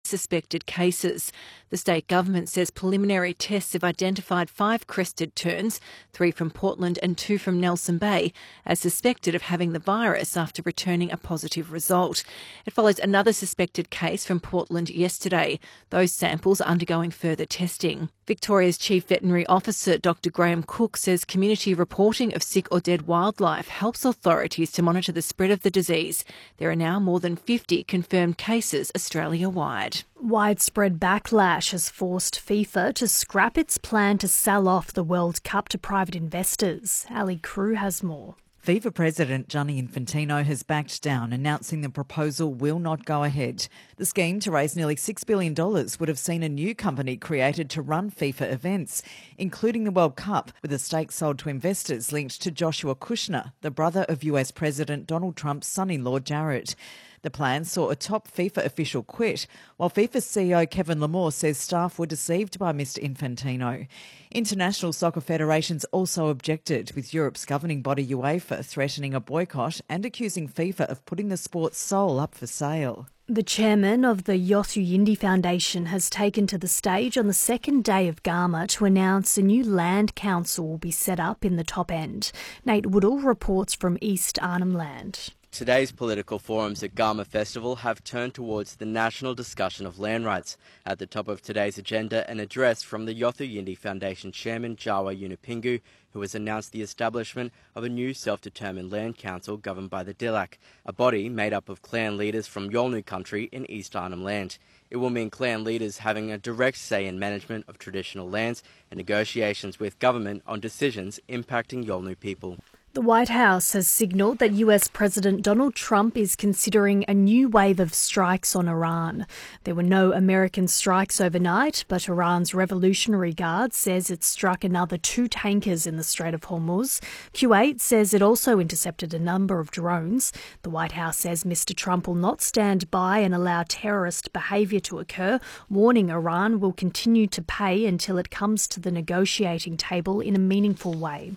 suspected cases. The state government says preliminary tests have identified 5 crested terns, 3 from Portland and 2 from Nelson Bay, as suspected of having the virus after returning a positive result. It follows another suspected case from Portland yesterday. Those samples are undergoing further testing. Victoria's Chief Veterinary Officer Dr Graham Cook says community reporting of sick or dead wildlife helps authorities to monitor the spread of the disease. There are now more than 50 confirmed cases Australia-wide. Widespread backlash has forced FIFA to scrap its plan to sell off the World Cup to private investors. Ali Crew has more. FIFA President Gianni Infantino has backed down, announcing the proposal will not go ahead. The scheme to raise nearly $6 billion would have seen a new company created to run FIFA events, including the World Cup, with a stake sold to investors linked to Joshua Kushner, the brother of US President Donald Trump's son-in-law Jared. The plan saw a top FIFA official quit, while FIFA CEO Kevin Lamore says staff were deceived by Mr Infantino. International soccer federations also objected, with Europe's governing body UEFA threatening a boycott and accusing FIFA of putting the sport's soul up for sale. The chairman of the Yothu Yindi Foundation has taken to the stage on the second day of Gama to announce a new land council will be set up in the top end. Nate Woodall reports from East Arnhem Land. Today's political forums at Gama Festival have turned towards the national discussion of land rights. At the top of today's agenda, an address from the Yothu Yindi Foundation chairman Jawa Yunupingu, who has announced the establishment of a new self-determined land council governed by the Dilak, a body made up of clan leaders from Yolngu country in East Arnhem Land. It will mean clan leaders having a direct say in management of traditional lands and negotiations with government on decisions impacting Yolngu people. The White House has signalled that US President Donald Trump is considering a new wave of strikes on Iran. There were no American strikes overnight, but Iran's Revolutionary Guard says it struck another 2 tankers in the Strait of Hormuz. Kuwait says it also intercepted a number of drones. The White House says Mr Trump will not stand by and allow terrorist behaviour to occur, warning Iran will continue to pay until it comes to the negotiating table in a meaningful way.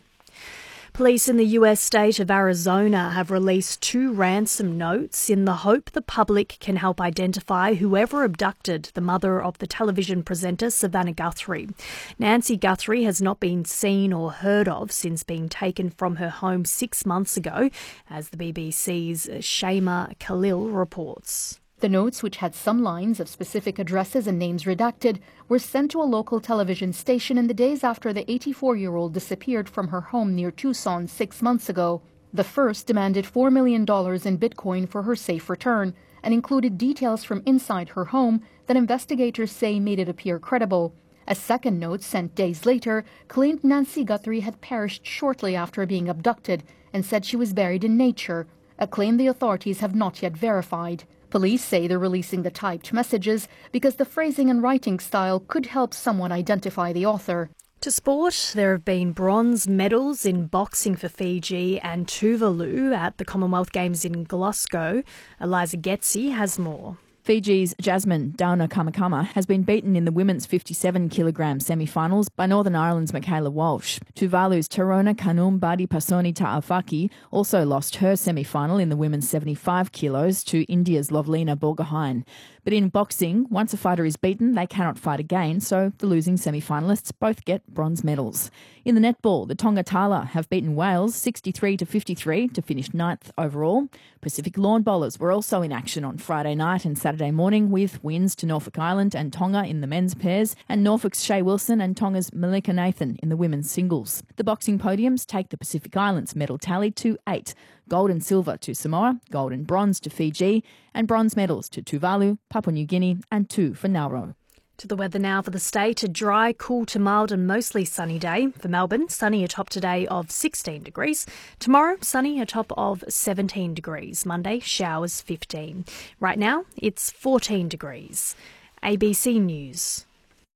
Police in the US state of Arizona have released 2 ransom notes in the hope the public can help identify whoever abducted the mother of the television presenter Savannah Guthrie. Nancy Guthrie has not been seen or heard of since being taken from her home 6 months ago, as the BBC's Shama Khalil reports. The notes, which had some lines of specific addresses and names redacted, were sent to a local television station in the days after the 84-year-old disappeared from her home near Tucson 6 months ago. The first demanded $4 million in Bitcoin for her safe return and included details from inside her home that investigators say made it appear credible. A second note, sent days later, claimed Nancy Guthrie had perished shortly after being abducted and said she was buried in nature, a claim the authorities have not yet verified. Police say they're releasing the typed messages because the phrasing and writing style could help someone identify the author. To sport, there have been bronze medals in boxing for Fiji and Tuvalu at the Commonwealth Games in Glasgow. Eliza Getzi has more. Fiji's Jasmine Dauna Kamakama has been beaten in the women's 57-kilogram semi-finals by Northern Ireland's Michaela Walsh. Tuvalu's Tarona Kanum Badi Pasoni Ta'afaki also lost her semi-final in the women's 75 kilos to India's Lovlina Borgohain. But in boxing, once a fighter is beaten, they cannot fight again, so the losing semi-finalists both get bronze medals. In the netball, the Tonga Tala have beaten Wales 63-53 to finish 9th overall. Pacific Lawn Bowlers were also in action on Friday night and Saturday morning, with wins to Norfolk Island and Tonga in the men's pairs and Norfolk's Shea Wilson and Tonga's Malika Nathan in the women's singles. The boxing podiums take the Pacific Islands medal tally to 8. Gold and silver to Samoa, gold and bronze to Fiji, and bronze medals to Tuvalu, Papua New Guinea and 2 for Nauru. To the weather now for the state. A dry, cool to mild and mostly sunny day. For Melbourne, sunny, a top today of 16 degrees. Tomorrow, sunny, a top of 17 degrees. Monday, showers 15. Right now, it's 14 degrees. ABC News.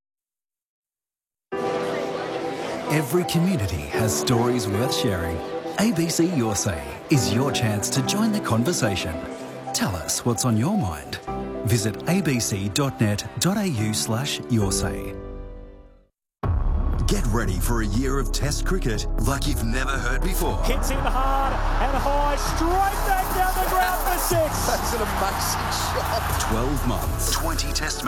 Every community has stories worth sharing. ABC Your Say is your chance to join the conversation. Tell us what's on your mind. Visit abc.net.au/yoursay. Get ready for a year of Test cricket like you've never heard before. Hits in hard and high, straight back down the ground for 6. That's an amazing shot. 12 months, 20 Test